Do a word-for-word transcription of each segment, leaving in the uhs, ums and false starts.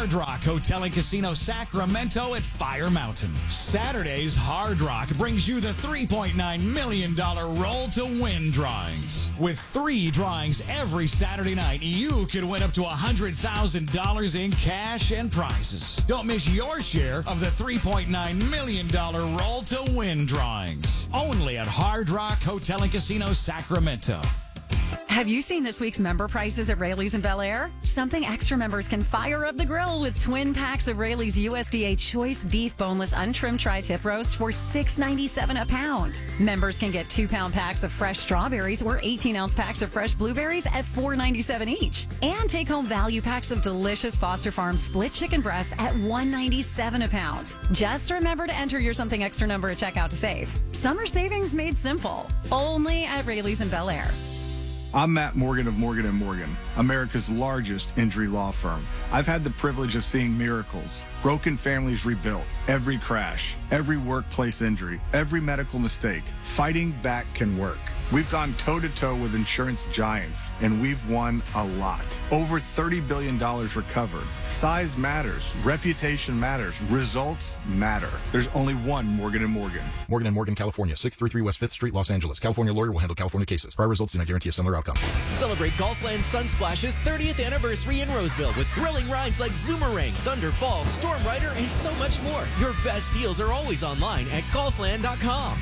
Hard Rock Hotel and Casino Sacramento at Fire Mountain. Saturday's Hard Rock brings you the three point nine million dollars Roll to Win drawings. With three drawings every Saturday night, you could win up to one hundred thousand dollars in cash and prizes. Don't miss your share of the three point nine million dollars Roll to Win drawings. Only at Hard Rock Hotel and Casino Sacramento. Have you seen this week's member prices at Raley's in Bel Air? Something extra members can fire up the grill with twin packs of Raley's U S D A Choice Beef Boneless Untrimmed Tri-Tip Roast for six ninety-seven a pound. Members can get two-pound packs of fresh strawberries or eighteen-ounce packs of fresh blueberries at four ninety-seven each. And take-home value packs of delicious Foster Farms split chicken breasts at one ninety-seven a pound. Just remember to enter your Something Extra number at checkout to save. Summer savings made simple. Only at Raley's in Bel Air. I'm Matt Morgan of Morgan and Morgan, America's largest injury law firm. I've had the privilege of seeing miracles, broken families rebuilt, every crash, every workplace injury, every medical mistake. Fighting back can work. We've gone toe-to-toe with insurance giants, and we've won a lot. Over thirty billion dollars recovered. Size matters. Reputation matters. Results matter. There's only one Morgan and Morgan. Morgan and Morgan, California, six thirty-three West fifth Street, Los Angeles. California lawyer will handle California cases. Prior results do not guarantee a similar outcome. Celebrate Golfland Sunsplash's thirtieth anniversary in Roseville with thrilling rides like Zoomerang, Thunder Falls, Storm Rider, and so much more. Your best deals are always online at golfland dot com.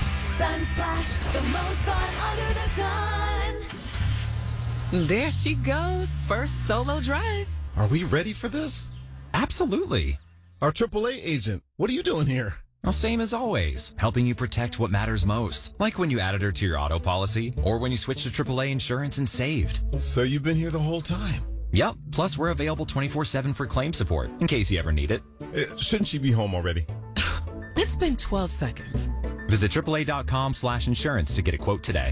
Sunsplash, the most fun under the sun. There she goes, first solo drive. Are we ready for this? Absolutely. Our triple A agent, what are you doing here? Well, same as always, helping you protect what matters most. Like when you added her to your auto policy, or when you switched to triple A insurance and saved. So you've been here the whole time? Yep, plus we're available twenty-four seven for claim support, in case you ever need it. Uh, shouldn't she be home already? It's been twelve seconds. Visit triple A dot com slash insurance to get a quote today.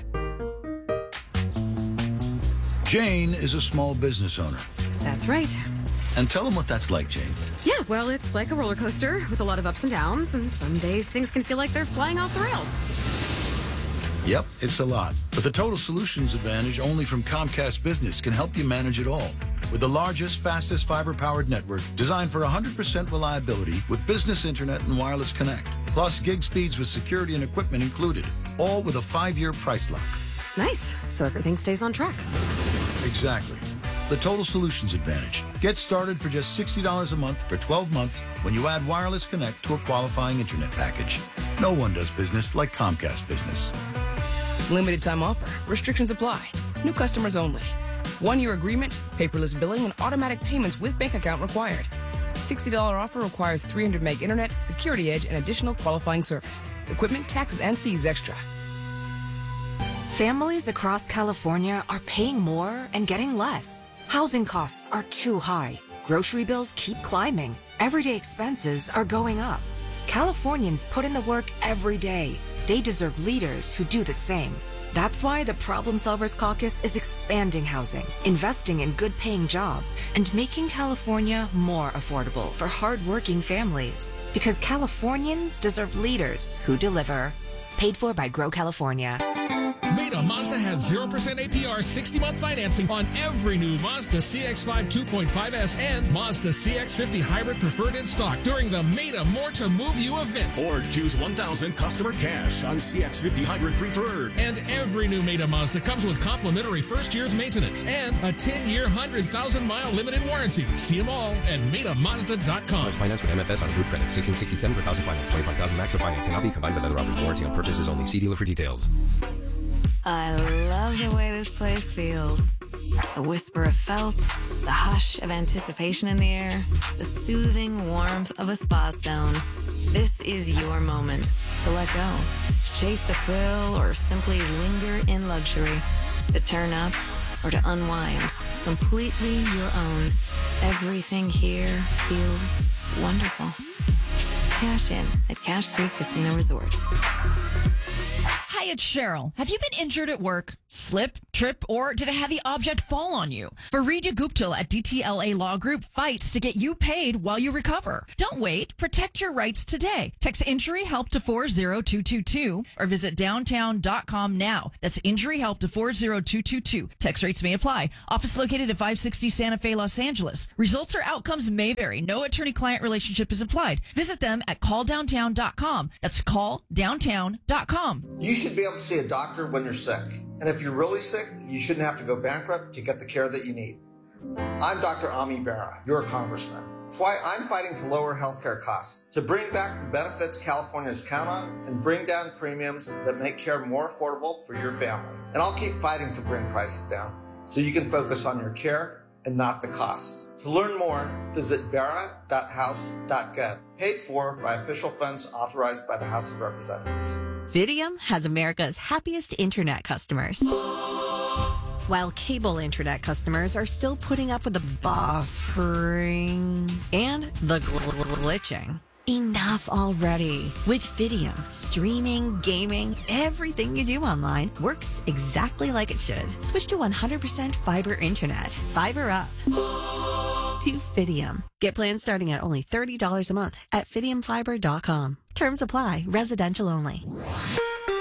Jane is a small business owner. That's right. And tell them what that's like, Jane. Yeah, well, it's like a roller coaster with a lot of ups and downs, and some days things can feel like they're flying off the rails. Yep, it's a lot. But the Total Solutions Advantage only from Comcast Business can help you manage it all. With the largest, fastest fiber-powered network designed for one hundred percent reliability with business internet and wireless connect. Plus gig speeds with security and equipment included. All with a five-year price lock. Nice. So everything stays on track. Exactly. The Total Solutions Advantage. Get started for just sixty dollars a month for twelve months when you add Wireless Connect to a qualifying internet package. No one does business like Comcast Business. Limited time offer. Restrictions apply. New customers only. One-year agreement, paperless billing, and automatic payments with bank account required. sixty dollars offer requires three hundred meg internet, security edge, and additional qualifying service. Equipment, taxes, and fees extra. Families across California are paying more and getting less. Housing costs are too high. Grocery bills keep climbing. Everyday expenses are going up. Californians put in the work every day. They deserve leaders who do the same. That's why the Problem Solvers Caucus is expanding housing, investing in good-paying jobs, and making California more affordable for hard-working families. Because Californians deserve leaders who deliver. Paid for by Grow California. Meta Mazda has zero percent A P R sixty-month financing on every new Mazda C X five two point five S and Mazda C X fifty Hybrid Preferred in stock during the Meta More to Move You event. Or choose one thousand customer cash on C X fifty Hybrid Preferred. And every new Meta Mazda comes with complimentary first year's maintenance and a ten-year, one hundred thousand mile limited warranty. See them all at meta mazda dot com. Let's finance with M F S on group credit. sixteen sixty-seven per thousand finance. twenty-five thousand max or finance. Cannot be combined with other offers. Warranty on purchases only. See dealer for details. I love the way this place feels. The whisper of felt, the hush of anticipation in the air, the soothing warmth of a spa stone. This is your moment to let go, to chase the thrill, or simply linger in luxury, to turn up or to unwind, completely your own. Everything here feels wonderful. Cash in at Cash Creek Casino Resort. it's Cheryl. Have you been injured at work? Slip, trip, or did a heavy object fall on you? Faridya Gupta at D T L A Law Group fights to get you paid while you recover. Don't wait. Protect your rights today. Text Injury Help to four zero two two two or visit downtown dot com now. That's Injury Help to four zero two two two. Text rates may apply. Office located at five sixty Santa Fe, Los Angeles. Results or outcomes may vary. No attorney-client relationship is implied. Visit them at call downtown dot com. That's call downtown dot com. You should be able to see a doctor when you're sick. And if you're really sick, you shouldn't have to go bankrupt to get the care that you need. I'm Doctor Ami Bera, your congressman. That's why I'm fighting to lower healthcare costs, to bring back the benefits Californians count on, and bring down premiums that make care more affordable for your family. And I'll keep fighting to bring prices down so you can focus on your care and not the costs. To learn more, visit bera dot house dot gov, paid for by official funds authorized by the House of Representatives. Fidium has America's happiest internet customers. While cable internet customers are still putting up with the buffering and the gl- glitching. Enough already. With Fidium, streaming, gaming, everything you do online works exactly like it should. Switch to one hundred percent fiber internet. Fiber up. To Fidium. Get plans starting at only thirty dollars a month at fidium fiber dot com. Terms apply. Residential only.